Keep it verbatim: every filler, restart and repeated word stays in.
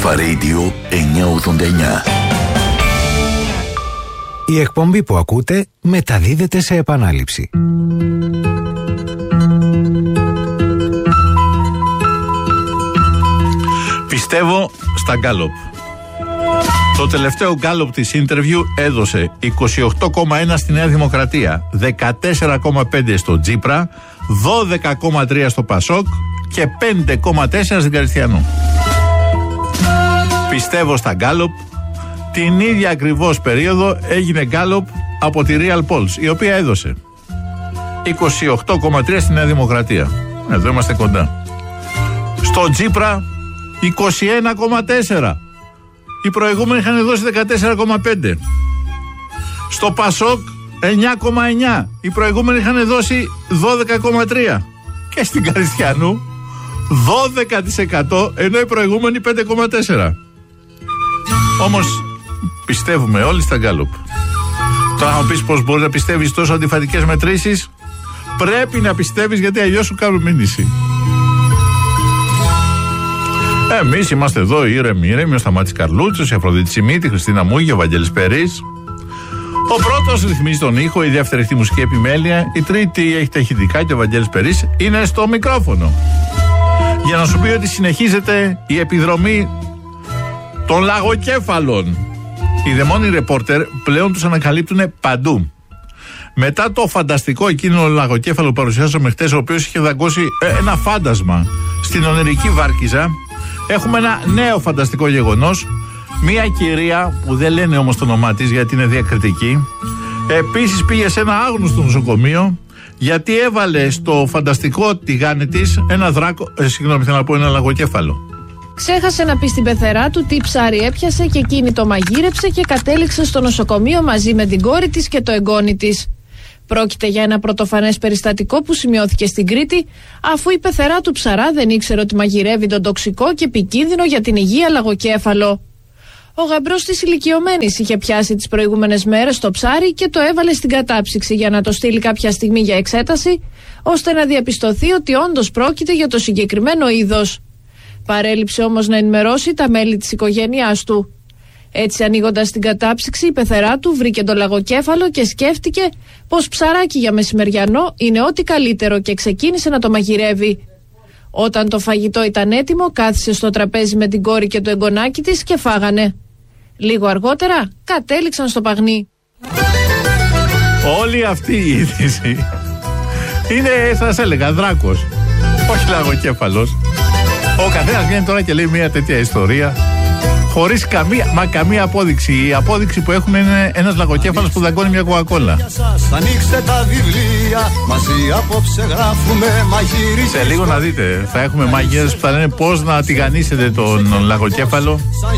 Αλφα Radio εννιακόσια ογδόντα εννιά. Η εκπομπή που ακούτε μεταδίδεται σε επανάληψη. Πιστεύω στα γκάλοπ. Το τελευταίο γκάλοπ της interview έδωσε είκοσι οκτώ κόμμα ένα στη Νέα Δημοκρατία, δεκατέσσερα κόμμα πέντε στο Τσίπρα, δώδεκα κόμμα τρία στο Πασόκ και πέντε κόμμα τέσσερα στην Καριστιανού. Πιστεύω στα γκάλοπ. Την ίδια ακριβώς περίοδο έγινε γκάλοπ από τη Real Polls, η οποία έδωσε είκοσι οκτώ κόμμα τρία στη Νέα Δημοκρατία. Εδώ είμαστε κοντά. Στο Τσίπρα είκοσι ένα κόμμα τέσσερα. Οι προηγούμενοι είχαν δώσει δεκατέσσερα κόμμα πέντε. Στο Πασόκ εννιά κόμμα εννιά. Οι προηγούμενοι είχαν δώσει δώδεκα κόμμα τρία. Και στην Καριστιανού δώδεκα τοις εκατό, ενώ οι προηγούμενοι πέντε κόμμα τέσσερα. Όμως πιστεύουμε όλοι στα γκάλοπ. Τώρα θα μου πεις πως μπορεί να πιστεύεις τόσο αντιφατικές μετρήσεις. Πρέπει να πιστεύεις, γιατί αλλιώς σου κάνουν μήνυση. Εμείς είμαστε εδώ ήρεμοι, ήρεμοι, ο Σταμάτης Καρλούτσος, η Αφροδίτη Σιμίτη, η Χριστίνα Μούγη, ο Βαγγέλης Περής. Ο πρώτος ρυθμίζει τον ήχο, η δεύτερη έχει τη μουσική επιμέλεια, η τρίτη έχει τα ηχητικά και ο Βαγγέλης Περής είναι στο μικρόφωνο. Για να σου πει ότι συνεχίζεται η επιδρομή των λαγοκέφαλων. Οι δαιμόνιοι ρεπόρτερ πλέον τους ανακαλύπτουν παντού. Μετά το φανταστικό εκείνο λαγοκέφαλο που παρουσιάσαμε χτες, ο οποίος είχε δαγκώσει ε, ένα φάντασμα στην ονειρική Βάρκιζα, έχουμε ένα νέο φανταστικό γεγονός. Μία κυρία, που δεν λένε όμως το όνομά της γιατί είναι διακριτική, επίσης πήγε σε ένα άγνωστο νοσοκομείο γιατί έβαλε στο φανταστικό τηγάνι της ένα δράκο, ε, συγγνώμη, θέλω να πω ένα λαγοκέφαλο. Ξέχασε να πει στην πεθερά του τι ψάρι έπιασε και εκείνη το μαγείρεψε και κατέληξε στο νοσοκομείο μαζί με την κόρη της και το εγγόνι της. Πρόκειται για ένα πρωτοφανές περιστατικό που σημειώθηκε στην Κρήτη, αφού η πεθερά του ψαρά δεν ήξερε ότι μαγειρεύει τον τοξικό και επικίνδυνο για την υγεία λαγοκέφαλο. Ο γαμπρός της ηλικιωμένης είχε πιάσει τις προηγούμενες μέρες το ψάρι και το έβαλε στην κατάψυξη για να το στείλει κάποια στιγμή για εξέταση, ώστε να διαπιστωθεί ότι όντως πρόκειται για το συγκεκριμένο είδος. Παρέλειψε όμως να ενημερώσει τα μέλη της οικογένειάς του. Έτσι, ανοίγοντας την κατάψυξη, η πεθερά του βρήκε το λαγοκέφαλο και σκέφτηκε πως ψαράκι για μεσημεριανό είναι ό,τι καλύτερο και ξεκίνησε να το μαγειρεύει. Όταν το φαγητό ήταν έτοιμο, κάθισε στο τραπέζι με την κόρη και το εγγονάκι της και φάγανε. Λίγο αργότερα κατέληξαν στο παγνί. Όλη αυτή η είδηση είναι, σας έλεγα, δράκος, όχι λαγοκέφαλος. Ο καθένας βγαίνει τώρα και λέει μια τέτοια ιστορία χωρίς καμία, μα καμία απόδειξη. Η απόδειξη που έχουν είναι ένας λαγοκέφαλος που δαγκώνει μια κοκακόλα. Ανοίξτε τα βιβλία, μαζί απόψε γράφουμε μαγείρι. Σε λίγο να δείτε, θα έχουμε μαγείρες που θα λένε πώς να τηγανίσετε τον λαγοκέφαλο.